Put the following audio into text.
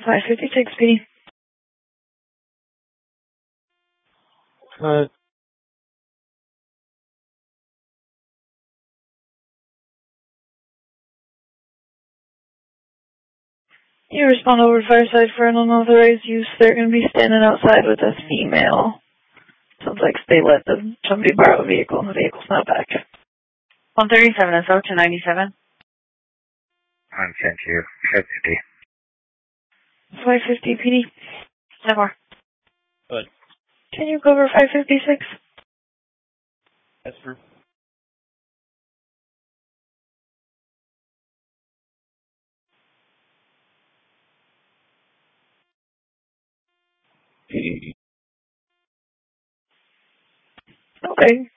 556, PD. You respond over to Fireside for an unauthorized use. They're going to be standing outside with a female. Sounds like they let somebody borrow a vehicle and the vehicle's not back. 137 SO 297. I'm sent you. 550. 550 PD. No more. Good. Can you cover 556? That's for Okay.